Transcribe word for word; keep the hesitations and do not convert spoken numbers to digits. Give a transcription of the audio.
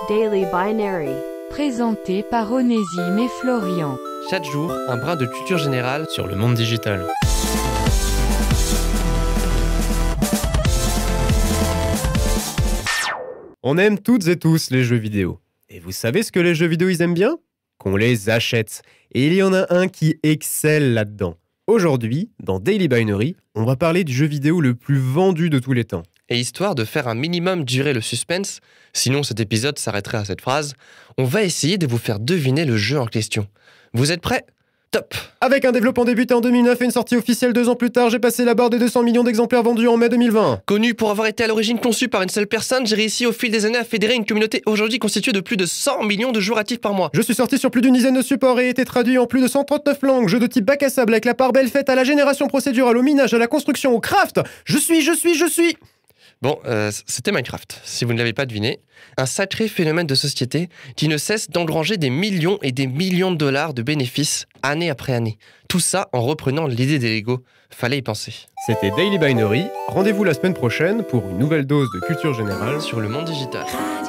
Daily Binary. Présenté par Onésime et Florian. Chaque jour, un brin de culture générale sur le monde digital. On aime toutes et tous les jeux vidéo. Et vous savez ce que les jeux vidéo ils aiment bien ? Qu'on les achète. Et il y en a un qui excelle là-dedans. Aujourd'hui, dans Daily Binary, on va parler du jeu vidéo le plus vendu de tous les temps. Et histoire de faire un minimum durer le suspense, sinon cet épisode s'arrêterait à cette phrase, on va essayer de vous faire deviner le jeu en question. Vous êtes prêts ? Top ! Avec un développement débuté en deux mille neuf et une sortie officielle deux ans plus tard, j'ai passé la barre des deux cents millions d'exemplaires vendus en mai deux mille vingt. Connu pour avoir été à l'origine conçu par une seule personne, j'ai réussi au fil des années à fédérer une communauté aujourd'hui constituée de plus de cent millions de joueurs actifs par mois. Je suis sorti sur plus d'une dizaine de supports et été traduit en plus de cent trente-neuf langues. Jeu de type bac à sable avec la part belle faite à la génération procédurale, au minage, à la construction, au craft. Je suis, je suis, je suis... Bon, euh, c'était Minecraft, si vous ne l'avez pas deviné. Un sacré phénomène de société qui ne cesse d'engranger des millions et des millions de dollars de bénéfices année après année. Tout ça en reprenant l'idée des Lego. Fallait y penser. C'était Daily Binary. Rendez-vous la semaine prochaine pour une nouvelle dose de culture générale Sur le monde digital. Radio